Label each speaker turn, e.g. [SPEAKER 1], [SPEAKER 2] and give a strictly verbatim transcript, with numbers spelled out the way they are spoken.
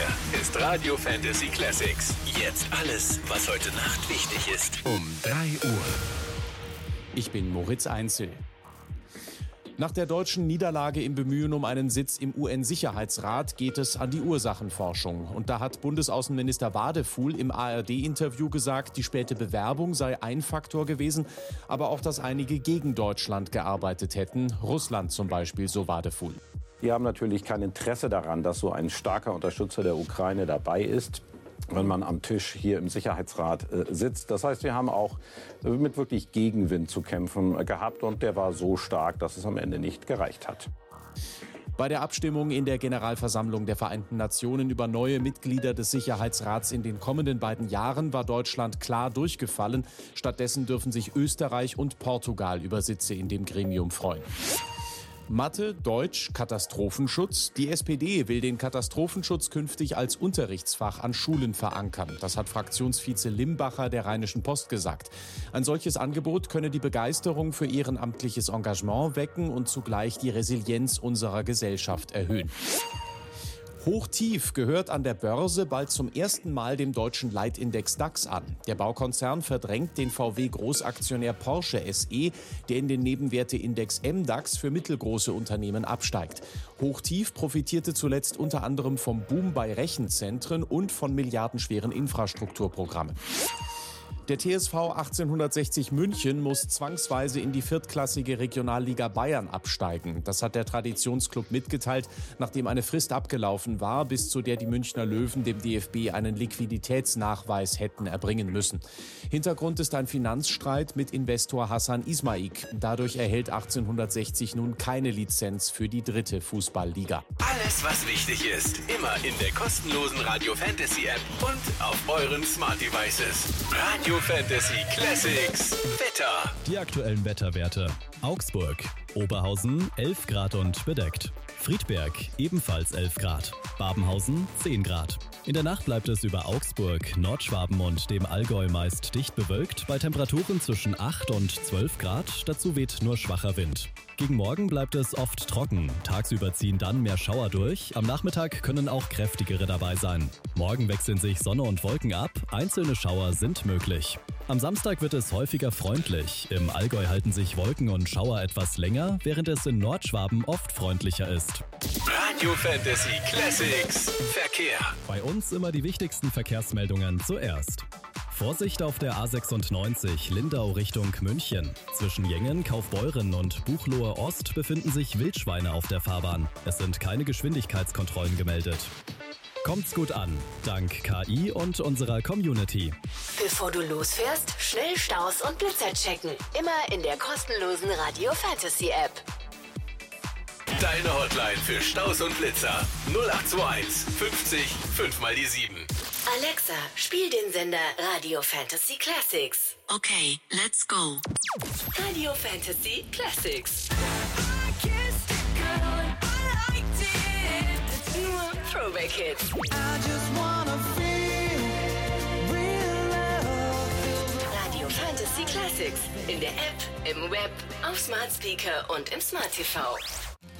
[SPEAKER 1] ist Radio Fantasy Classics. Jetzt alles, was heute Nacht wichtig ist. Um drei Uhr.
[SPEAKER 2] Ich bin Moritz Einzel. Nach der deutschen Niederlage im Bemühen um einen Sitz im U N-Sicherheitsrat geht es an die Ursachenforschung. Und da hat Bundesaußenminister Wadefuhl im A R D-Interview gesagt, die späte Bewerbung sei ein Faktor gewesen, aber auch, dass einige gegen Deutschland gearbeitet hätten. Russland zum Beispiel, so Wadefuhl.
[SPEAKER 3] Wir haben natürlich kein Interesse daran, dass so ein starker Unterstützer der Ukraine dabei ist, wenn man am Tisch hier im Sicherheitsrat äh, sitzt. Das heißt, wir haben auch äh, mit wirklich Gegenwind zu kämpfen äh, gehabt und der war so stark, dass es am Ende nicht gereicht hat.
[SPEAKER 2] Bei der Abstimmung in der Generalversammlung der Vereinten Nationen über neue Mitglieder des Sicherheitsrats in den kommenden beiden Jahren war Deutschland klar durchgefallen. Stattdessen dürfen sich Österreich und Portugal über Sitze in dem Gremium freuen. Mathe, Deutsch, Katastrophenschutz. Die S P D will den Katastrophenschutz künftig als Unterrichtsfach an Schulen verankern. Das hat Fraktionsvize Limbacher der Rheinischen Post gesagt. Ein solches Angebot könne die Begeisterung für ehrenamtliches Engagement wecken und zugleich die Resilienz unserer Gesellschaft erhöhen. Hochtief gehört an der Börse bald zum ersten Mal dem deutschen Leitindex DAX an. Der Baukonzern verdrängt den V W-Großaktionär Porsche S E, der in den Nebenwerteindex M DAX für mittelgroße Unternehmen absteigt. Hochtief profitierte zuletzt unter anderem vom Boom bei Rechenzentren und von milliardenschweren Infrastrukturprogrammen. Der T S V achtzehnhundertsechzig München muss zwangsweise in die viertklassige Regionalliga Bayern absteigen. Das hat der Traditionsclub mitgeteilt, nachdem eine Frist abgelaufen war, bis zu der die Münchner Löwen dem D F B einen Liquiditätsnachweis hätten erbringen müssen. Hintergrund ist ein Finanzstreit mit Investor Hassan Ismaik. Dadurch erhält achtzehnhundertsechzig nun keine Lizenz für die dritte Fußballliga.
[SPEAKER 1] Alles, was wichtig ist, immer in der kostenlosen Radio Fantasy App und auf euren Smart Devices. Radio Fantasy Classics Wetter.
[SPEAKER 4] Die aktuellen Wetterwerte. Augsburg, Oberhausen elf Grad und bedeckt. Friedberg ebenfalls elf Grad. Babenhausen zehn Grad. In der Nacht bleibt es über Augsburg, Nordschwaben und dem Allgäu meist dicht bewölkt, bei Temperaturen zwischen acht und zwölf Grad, dazu weht nur schwacher Wind. Gegen Morgen bleibt es oft trocken, tagsüber ziehen dann mehr Schauer durch, am Nachmittag können auch kräftigere dabei sein. Morgen wechseln sich Sonne und Wolken ab, einzelne Schauer sind möglich. Am Samstag wird es häufiger freundlich, im Allgäu halten sich Wolken und Schauer etwas länger, während es in Nordschwaben oft freundlicher ist.
[SPEAKER 1] Radio Fantasy Classics Verkehr.
[SPEAKER 4] Bei uns immer die wichtigsten Verkehrsmeldungen zuerst. Vorsicht auf der A sechsundneunzig Lindau Richtung München. Zwischen Jengen, Kaufbeuren und Buchloe Ost befinden sich Wildschweine auf der Fahrbahn. Es sind keine Geschwindigkeitskontrollen gemeldet. Kommt's gut an, dank K I und unserer Community.
[SPEAKER 5] Bevor du losfährst, schnell Staus und Blitzer checken. Immer in der kostenlosen Radio Fantasy App.
[SPEAKER 1] Deine Hotline für Staus und Blitzer. null acht zwei eins fünfzig fünf mal die sieben.
[SPEAKER 5] Alexa, spiel den Sender Radio Fantasy Classics.
[SPEAKER 6] Okay, let's go.
[SPEAKER 5] Radio Fantasy Classics. Nur Throwback Hits. Radio Fantasy Classics. In der App, im Web, auf Smart Speaker und im Smart T V.